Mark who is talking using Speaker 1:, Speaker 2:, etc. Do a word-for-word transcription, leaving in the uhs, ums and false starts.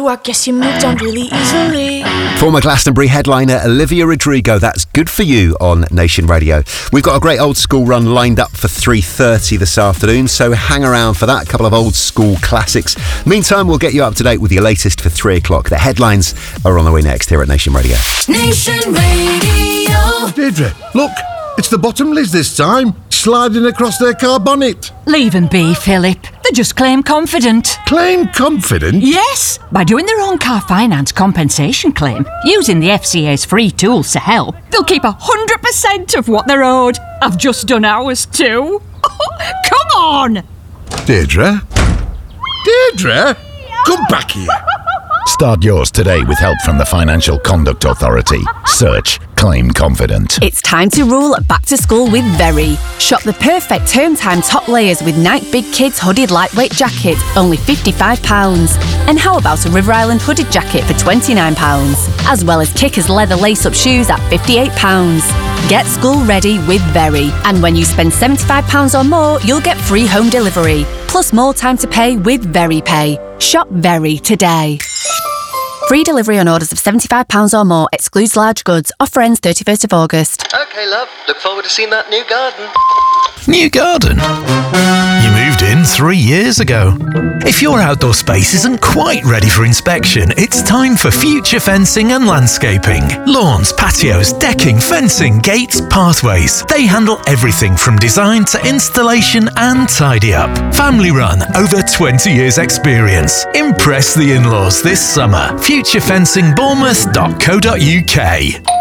Speaker 1: you, I guess you moved on really easily.
Speaker 2: Former Glastonbury headliner Olivia Rodrigo, that's Good For You on Nation Radio. We've got a great old school run lined up for three thirty this afternoon, so hang around for that. A couple of old school classics. Meantime, we'll get you up to date with your latest for three o'clock. The headlines are on the way next here at Nation Radio.
Speaker 3: Nation Radio.
Speaker 4: Deirdre, look, it's the Bottomleys this time, sliding across their car bonnet.
Speaker 5: Leave them be, Philip. They just claim confident.
Speaker 4: Claim confident?
Speaker 5: Yes, by doing their own car finance compensation claim, using the F C A's free tools to help, they'll keep one hundred percent of what they're owed. I've just done ours too. Come on!
Speaker 4: Deirdre? Deirdre? Come back here.
Speaker 6: Start yours today with help from the Financial Conduct Authority. Search Claim Confident.
Speaker 7: It's time to rule back to school with Very. Shop the perfect term time top layers with Nike Big Kids hooded lightweight jacket, only fifty-five pounds. And how about a River Island hooded jacket for twenty-nine pounds? As well as Kickers leather lace-up shoes at fifty-eight pounds. Get school ready with Very. And when you spend seventy-five pounds or more, you'll get free home delivery. Plus more time to pay with Very Pay. Shop Very today. Free delivery on orders of seventy-five pounds or more. Excludes large goods. Offer ends thirty-first of August.
Speaker 8: OK, love. Look forward to seeing that new garden.
Speaker 9: New garden? You moved in three years ago. If your outdoor space isn't quite ready for inspection, it's time for Future Fencing and Landscaping. Lawns, patios, decking, fencing, gates, pathways. They handle everything from design to installation and tidy up. Family run, over twenty years experience. Impress the in-laws this summer. future fencing bournemouth dot co dot uk.